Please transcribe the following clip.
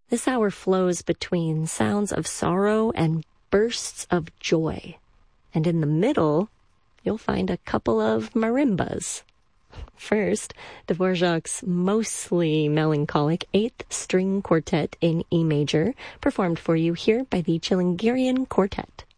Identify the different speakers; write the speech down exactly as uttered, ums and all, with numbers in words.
Speaker 1: This hour flows between sounds of sorrow and bursts of joy. And in the middle, you'll find a couple of marimbas. First, Dvorak's mostly melancholic eighth string quartet in E major, performed for you here by the Chilingirian Quartet.